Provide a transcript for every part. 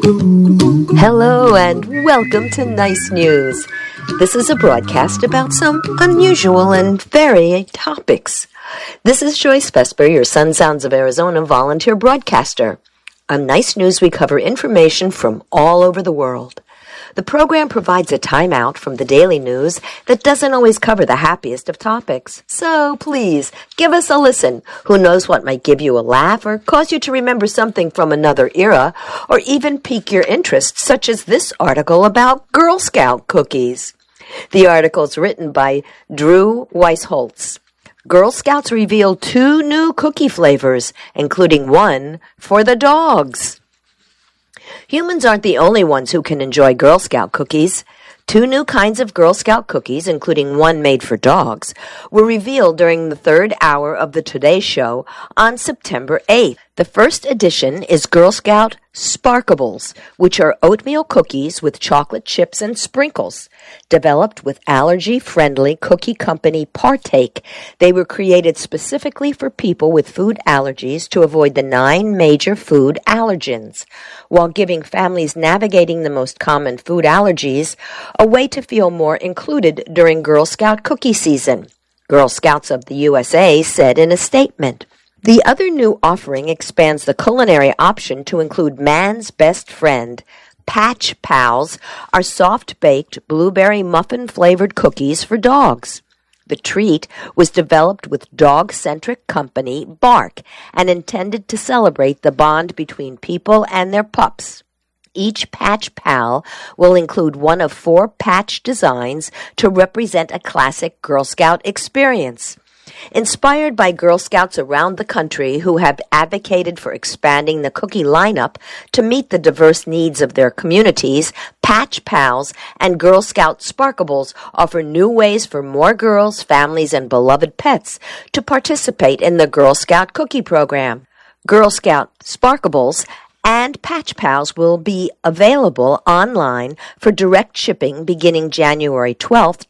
Hello and welcome to Nice News. This is a broadcast about some unusual and varied topics. This is Joyce Vesper, your Sun Sounds of Arizona volunteer broadcaster. On Nice News, we cover information from all over the world. The program provides a timeout from the daily news that doesn't always cover the happiest of topics. So please, give us a listen. Who knows what might give you a laugh or cause you to remember something from another era, or even pique your interest, such as this article about Girl Scout cookies. The article is written by Drew Weisholtz. Girl Scouts revealed 2 new cookie flavors, including one for the dogs. Humans aren't the only ones who can enjoy Girl Scout cookies. 2 new kinds of Girl Scout cookies, including one made for dogs, were revealed during the 3rd hour of the Today Show on September 8th. The first edition is Girl Scout Sparkables, which are oatmeal cookies with chocolate chips and sprinkles. Developed with allergy-friendly cookie company Partake, they were created specifically for people with food allergies to avoid the 9 major food allergens, while giving families navigating the most common food allergies a way to feel more included during Girl Scout cookie season, Girl Scouts of the USA said in a statement. The other new offering expands the culinary option to include man's best friend. Patch Pals are soft-baked blueberry muffin-flavored cookies for dogs. The treat was developed with dog-centric company Bark and intended to celebrate the bond between people and their pups. Each Patch Pal will include one of 4 patch designs to represent a classic Girl Scout experience. Inspired by Girl Scouts around the country who have advocated for expanding the cookie lineup to meet the diverse needs of their communities, Patch Pals and Girl Scout Sparkables offer new ways for more girls, families, and beloved pets to participate in the Girl Scout cookie program. Girl Scout Sparkables and Patch Pals will be available online for direct shipping beginning January 12,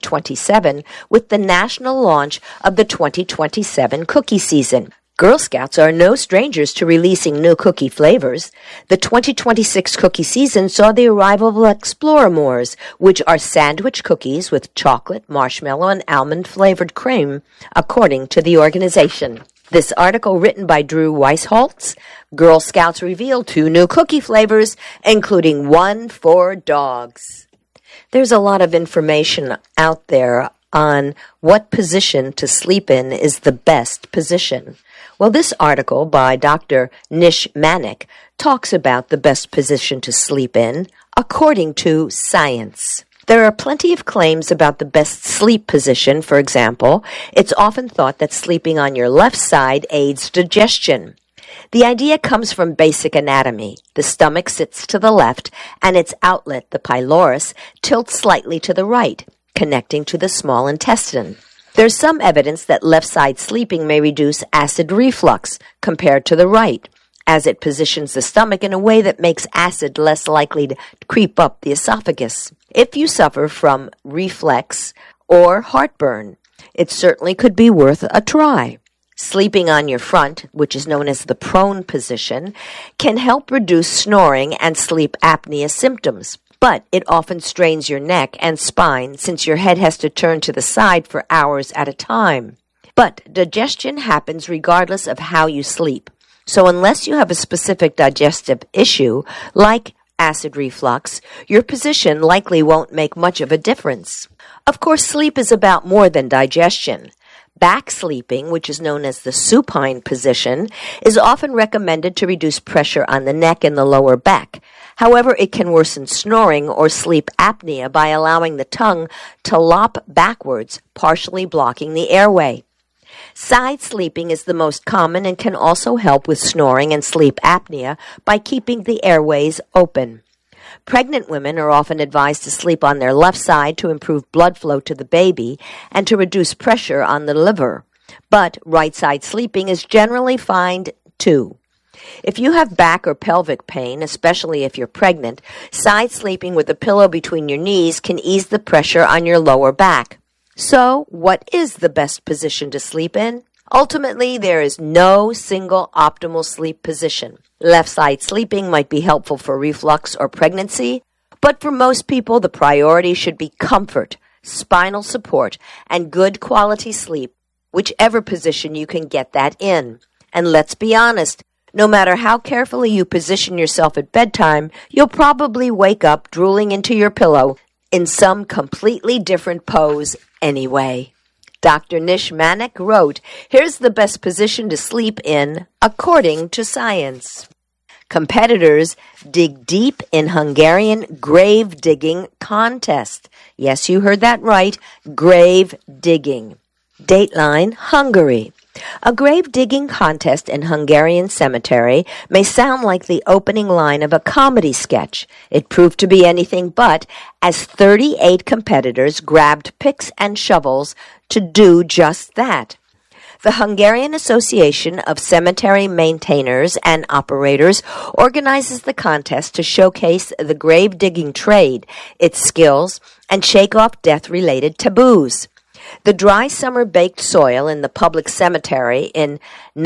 2027, with the national launch of the 2027 cookie season. Girl Scouts are no strangers to releasing new cookie flavors. The 2026 cookie season saw the arrival of Exploramores, which are sandwich cookies with chocolate, marshmallow, and almond-flavored cream, according to the organization. This article, written by Drew Weisholtz, Girl Scouts reveal 2 new cookie flavors, including one for dogs. There's a lot of information out there on what position to sleep in is the best position. Well, this article by Dr. Nish Manik talks about the best position to sleep in according to science. There are plenty of claims about the best sleep position. For example, it's often thought that sleeping on your left side aids digestion. The idea comes from basic anatomy. The stomach sits to the left, and its outlet, the pylorus, tilts slightly to the right, connecting to the small intestine. There's some evidence that left-side sleeping may reduce acid reflux compared to the right, as it positions the stomach in a way that makes acid less likely to creep up the esophagus. If you suffer from reflux or heartburn, it certainly could be worth a try. Sleeping on your front, which is known as the prone position, can help reduce snoring and sleep apnea symptoms. But it often strains your neck and spine since your head has to turn to the side for hours at a time. But digestion happens regardless of how you sleep. So unless you have a specific digestive issue, like acid reflux, your position likely won't make much of a difference. Of course, sleep is about more than digestion. Back sleeping, which is known as the supine position, is often recommended to reduce pressure on the neck and the lower back. However, it can worsen snoring or sleep apnea by allowing the tongue to lop backwards, partially blocking the airway. Side sleeping is the most common and can also help with snoring and sleep apnea by keeping the airways open. Pregnant women are often advised to sleep on their left side to improve blood flow to the baby and to reduce pressure on the liver. But right side sleeping is generally fine too. If you have back or pelvic pain, especially if you're pregnant, side sleeping with a pillow between your knees can ease the pressure on your lower back. So, what is the best position to sleep in? Ultimately, there is no single optimal sleep position. Left side sleeping might be helpful for reflux or pregnancy, but for most people, the priority should be comfort, spinal support, and good quality sleep, whichever position you can get that in. And let's be honest, no matter how carefully you position yourself at bedtime, you'll probably wake up drooling into your pillow in some completely different pose anyway. Dr. Nish Manek wrote, "Here's the best position to sleep in according to science." Competitors dig deep in Hungarian grave digging contest. Yes, you heard that right, grave digging. Dateline, Hungary. A grave digging contest in Hungarian cemetery may sound like the opening line of a comedy sketch. It proved to be anything but, as 38 competitors grabbed picks and shovels to do just that. The Hungarian Association of Cemetery Maintainers and Operators organizes the contest to showcase the grave digging trade, its skills, and shake off death-related taboos. The dry summer-baked soil in the public cemetery in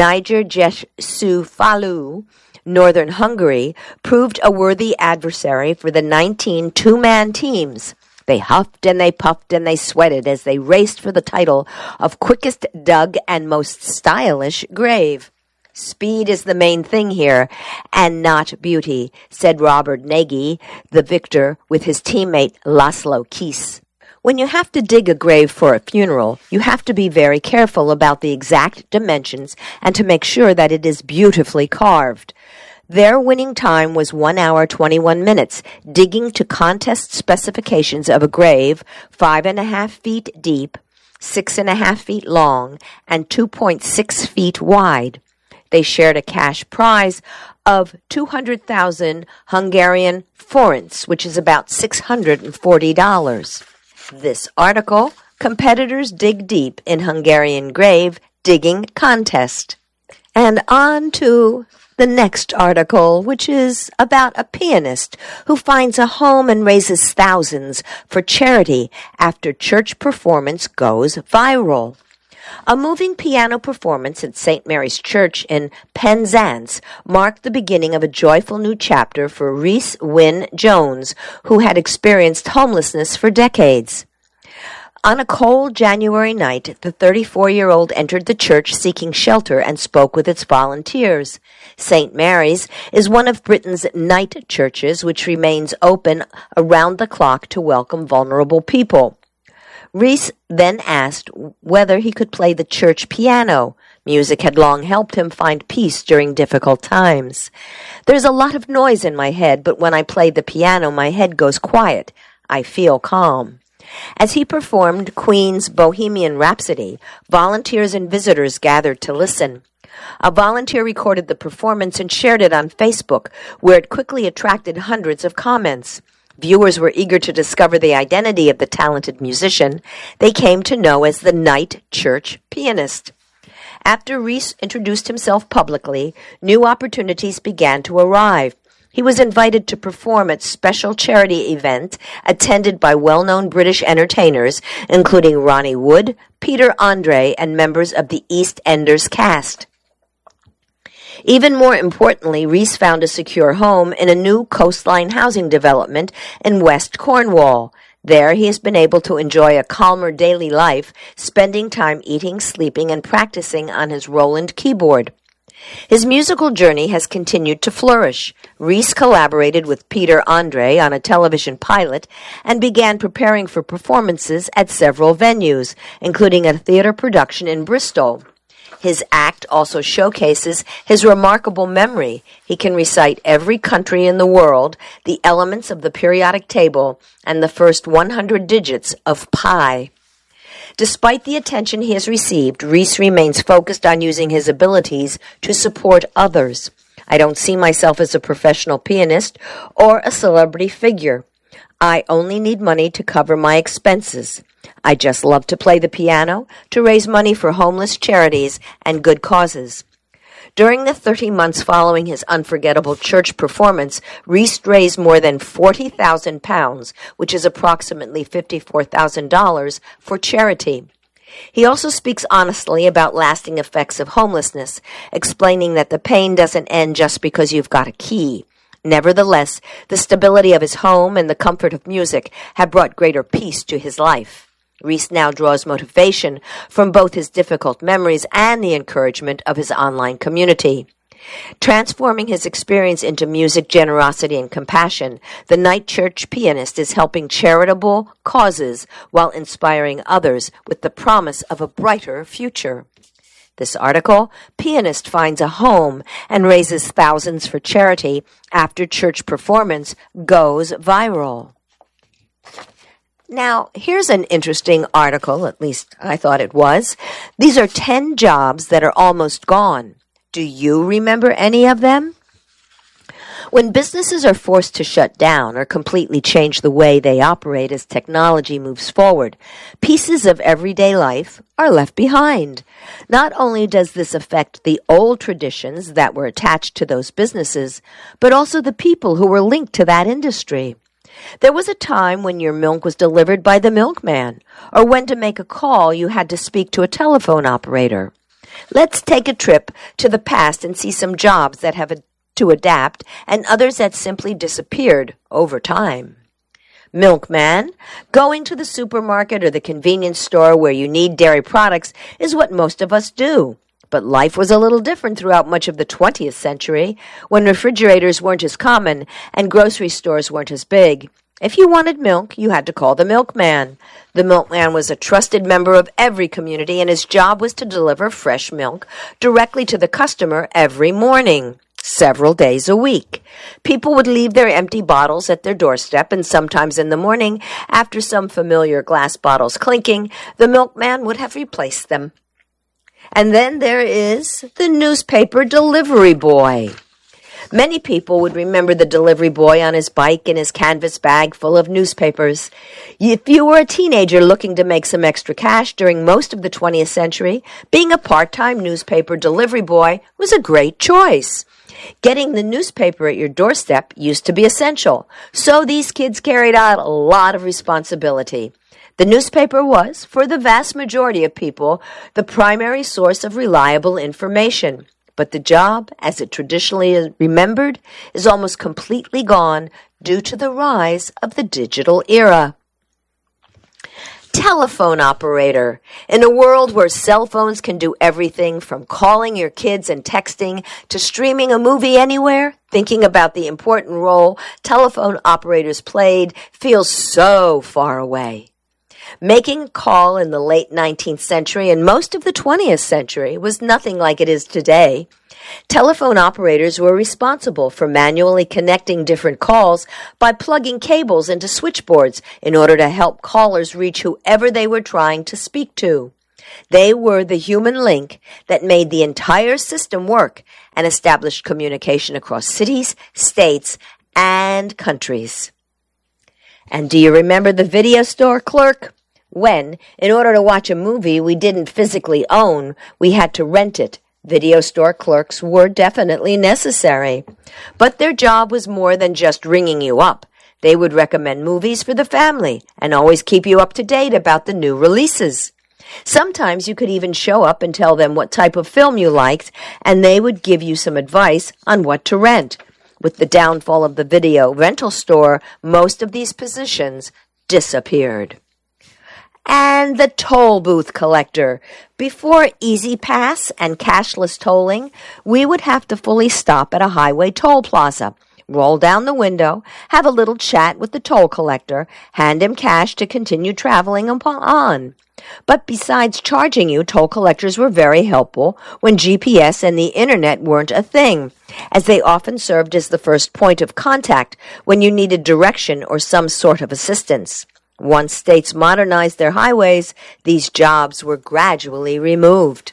Nigergesúfalu, northern Hungary, proved a worthy adversary for the 19 two-man teams. They huffed and they puffed and they sweated as they raced for the title of quickest dug and most stylish grave. "Speed is the main thing here, and not beauty," said Robert Nagy, the victor, with his teammate Laszlo Kiss. When you have to dig a grave for a funeral, you have to be very careful about the exact dimensions and to make sure that it is beautifully carved. Their winning time was 1 hour 21 minutes, digging to contest specifications of a grave 5.5 feet deep, 6.5 feet long, and 2.6 feet wide. They shared a cash prize of 200,000 Hungarian forints, which is about $640. This article, Competitors Dig Deep in Hungarian Grave Digging Contest. And on to the next article, which is about a pianist who finds a home and raises thousands for charity after church performance goes viral. A moving piano performance at St. Mary's Church in Penzance marked the beginning of a joyful new chapter for Reese Wynne Jones, who had experienced homelessness for decades. On a cold January night, the 34-year-old entered the church seeking shelter and spoke with its volunteers. St. Mary's is one of Britain's night churches, which remains open around the clock to welcome vulnerable people. Reese then asked whether he could play the church piano. Music had long helped him find peace during difficult times. "There's a lot of noise in my head, but when I play the piano, my head goes quiet. I feel calm." As he performed Queen's Bohemian Rhapsody, volunteers and visitors gathered to listen. A volunteer recorded the performance and shared it on Facebook, where it quickly attracted hundreds of comments. Viewers were eager to discover the identity of the talented musician they came to know as the night church pianist. After Reese introduced himself publicly, new opportunities began to arrive. He was invited to perform at special charity events attended by well-known British entertainers, including Ronnie Wood, Peter Andre, and members of the EastEnders cast. Even more importantly, Reese found a secure home in a new coastline housing development in West Cornwall. There, he has been able to enjoy a calmer daily life, spending time eating, sleeping, and practicing on his Roland keyboard. His musical journey has continued to flourish. Reese collaborated with Peter Andre on a television pilot and began preparing for performances at several venues, including a theater production in Bristol. His act also showcases his remarkable memory. He can recite every country in the world, the elements of the periodic table, and the first 100 digits of pi. Despite the attention he has received, Reese remains focused on using his abilities to support others. "I don't see myself as a professional pianist or a celebrity figure. I only need money to cover my expenses. I just love to play the piano, to raise money for homeless charities and good causes." During the 30 months following his unforgettable church performance, Reese raised more than £40,000, which is approximately $54,000, for charity. He also speaks honestly about lasting effects of homelessness, explaining that the pain doesn't end just because you've got a key. Nevertheless, the stability of his home and the comfort of music have brought greater peace to his life. Reese now draws motivation from both his difficult memories and the encouragement of his online community. Transforming his experience into music, generosity, and compassion, the Night Church pianist is helping charitable causes while inspiring others with the promise of a brighter future. This article, pianist finds a home and raises thousands for charity after church performance goes viral. Now, here's an interesting article, at least I thought it was. These are 10 jobs that are almost gone. Do you remember any of them? When businesses are forced to shut down or completely change the way they operate as technology moves forward, pieces of everyday life are left behind. Not only does this affect the old traditions that were attached to those businesses, but also the people who were linked to that industry. There was a time when your milk was delivered by the milkman, or when to make a call you had to speak to a telephone operator. Let's take a trip to the past and see some jobs that have to adapt and others that simply disappeared over time. Milkman, going to the supermarket or the convenience store where you need dairy products is what most of us do. But life was a little different throughout much of the 20th century, when refrigerators weren't as common and grocery stores weren't as big. If you wanted milk, you had to call the milkman. The milkman was a trusted member of every community, and his job was to deliver fresh milk directly to the customer every morning, several days a week. People would leave their empty bottles at their doorstep, and sometimes in the morning, after some familiar glass bottles clinking, the milkman would have replaced them. And then there is the newspaper delivery boy. Many people would remember the delivery boy on his bike and his canvas bag full of newspapers. If you were a teenager looking to make some extra cash during most of the 20th century, being a part-time newspaper delivery boy was a great choice. Getting the newspaper at your doorstep used to be essential, so these kids carried out a lot of responsibility. The newspaper was, for the vast majority of people, the primary source of reliable information. But the job, as it traditionally is remembered, is almost completely gone due to the rise of the digital era. Telephone operator. In a world where cell phones can do everything from calling your kids and texting to streaming a movie anywhere, thinking about the important role telephone operators played feels so far away. Making a call in the late 19th century and most of the 20th century was nothing like it is today. Telephone operators were responsible for manually connecting different calls by plugging cables into switchboards in order to help callers reach whoever they were trying to speak to. They were the human link that made the entire system work and established communication across cities, states, and countries. And do you remember the video store clerk? When, in order to watch a movie we didn't physically own, we had to rent it. Video store clerks were definitely necessary. But their job was more than just ringing you up. They would recommend movies for the family and always keep you up to date about the new releases. Sometimes you could even show up and tell them what type of film you liked, and they would give you some advice on what to rent. With the downfall of the video rental store, most of these positions disappeared. And the toll booth collector. Before Easy Pass and cashless tolling, we would have to fully stop at a highway toll plaza, roll down the window, have a little chat with the toll collector, hand him cash to continue traveling on. But besides charging you, toll collectors were very helpful when GPS and the internet weren't a thing, as they often served as the first point of contact when you needed direction or some sort of assistance. Once states modernized their highways, these jobs were gradually removed.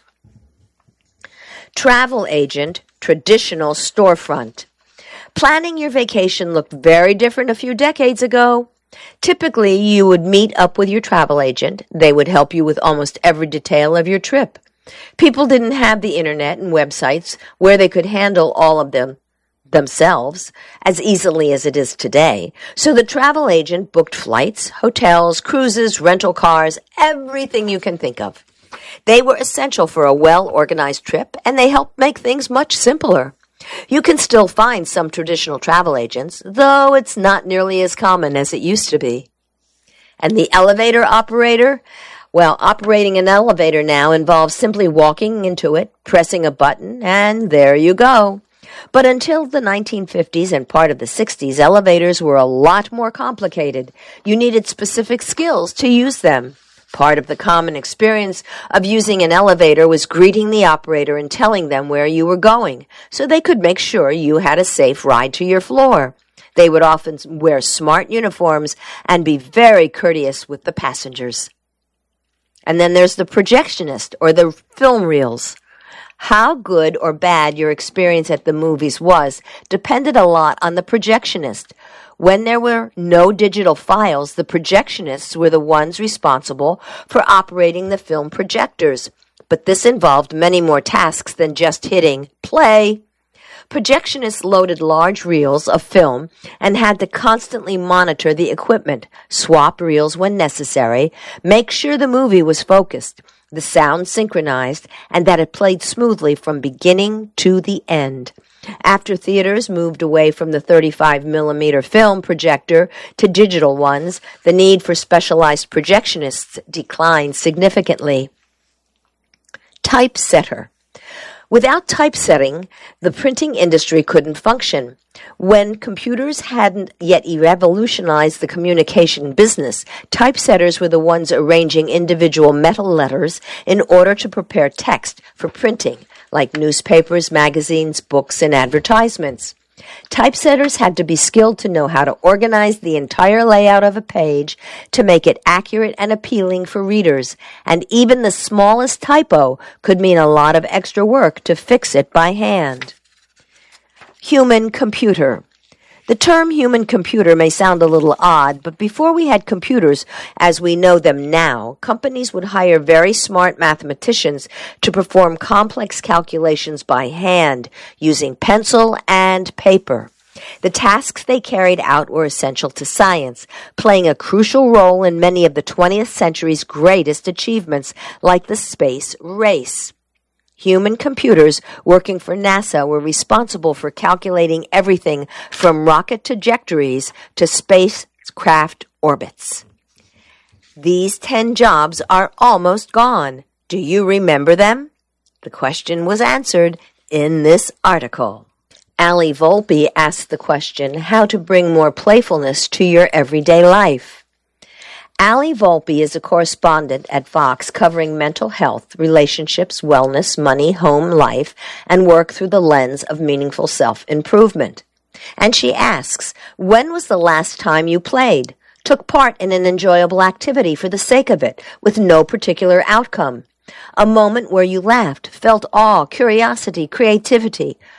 Travel agent, traditional storefront. Planning your vacation looked very different a few decades ago. Typically, you would meet up with your travel agent. They would help you with almost every detail of your trip. People didn't have the internet and websites where they could handle all of them themselves as easily as it is today. So the travel agent booked flights, hotels, cruises, rental cars, everything you can think of. They were essential for a well-organized trip, and they helped make things much simpler. You can still find some traditional travel agents, though it's not nearly as common as it used to be. And the elevator operator? Well, operating an elevator now involves simply walking into it, pressing a button, and there you go. But until the 1950s and part of the 60s, elevators were a lot more complicated. You needed specific skills to use them. Part of the common experience of using an elevator was greeting the operator and telling them where you were going, so they could make sure you had a safe ride to your floor. They would often wear smart uniforms and be very courteous with the passengers. And then there's the projectionist, or the film reels. How good or bad your experience at the movies was depended a lot on the projectionist. When there were no digital files, the projectionists were the ones responsible for operating the film projectors. But this involved many more tasks than just hitting play. Projectionists loaded large reels of film and had to constantly monitor the equipment, swap reels when necessary, make sure the movie was focused, the sound synchronized, and that it played smoothly from beginning to the end. After theaters moved away from the 35mm film projector to digital ones, the need for specialized projectionists declined significantly. Typesetter. Without typesetting, the printing industry couldn't function. When computers hadn't yet revolutionized the communication business, typesetters were the ones arranging individual metal letters in order to prepare text for printing, like newspapers, magazines, books, and advertisements. Typesetters had to be skilled to know how to organize the entire layout of a page to make it accurate and appealing for readers, and even the smallest typo could mean a lot of extra work to fix it by hand. Human computer. The term human computer may sound a little odd, but before we had computers as we know them now, companies would hire very smart mathematicians to perform complex calculations by hand using pencil and paper. The tasks they carried out were essential to science, playing a crucial role in many of the 20th century's greatest achievements, like the space race. Human computers working for NASA were responsible for calculating everything from rocket trajectories to spacecraft orbits. These 10 jobs are almost gone. Do you remember them? The question was answered in this article. Ali Volpe asked the question, how to bring more playfulness to your everyday life. Ali Volpe is a correspondent at Vox covering mental health, relationships, wellness, money, home life, and work through the lens of meaningful self-improvement. And she asks, when was the last time you played, took part in an enjoyable activity for the sake of it, with no particular outcome? A moment where you laughed, felt awe, curiosity, creativity,